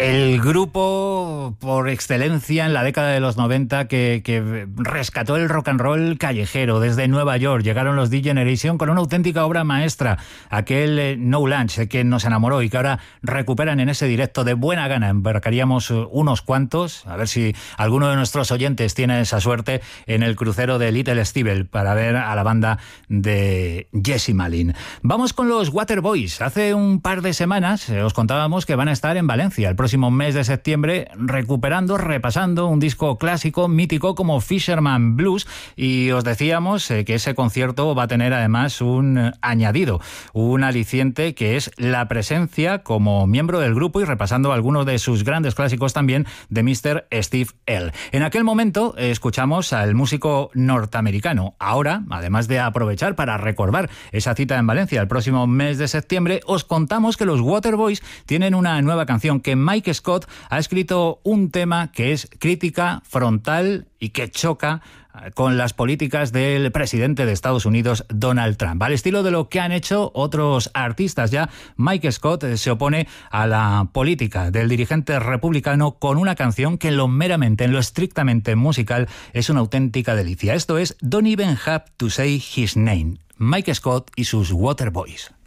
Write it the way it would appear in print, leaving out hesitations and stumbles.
El grupo por excelencia en la década de los 90 que rescató el rock and roll callejero desde Nueva York. Llegaron los D-Generation con una auténtica obra maestra, aquel No Lunch que nos enamoró y que ahora recuperan en ese directo de buena gana. Embarcaríamos unos cuantos, a ver si alguno de nuestros oyentes tiene esa suerte, en el crucero de Little Stevel para ver a la banda de Jesse Malin. Vamos con los Waterboys. Hace un par de semanas os contábamos que van a estar en Valencia el próximo mes de septiembre, repasando un disco clásico, mítico como Fisherman Blues, y os decíamos que ese concierto va a tener además un añadido, un aliciente, que es la presencia como miembro del grupo y repasando algunos de sus grandes clásicos también de Mr. Steve Earle. En aquel momento escuchamos al músico norteamericano. Ahora, además de aprovechar para recordar esa cita en Valencia el próximo mes de septiembre, os contamos que los Waterboys tienen una nueva canción, que Mike Scott ha escrito un tema que es crítica frontal y que choca con las políticas del presidente de Estados Unidos, Donald Trump. Al estilo de lo que han hecho otros artistas ya, Mike Scott se opone a la política del dirigente republicano con una canción que en lo estrictamente musical es una auténtica delicia. Esto es Don't Even Have to Say His Name. Mike Scott y sus Waterboys.